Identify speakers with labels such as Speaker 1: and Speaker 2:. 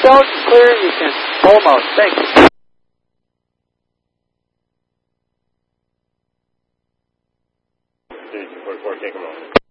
Speaker 1: South clear, you can pull them out. Thank you.
Speaker 2: Station 44, take them out.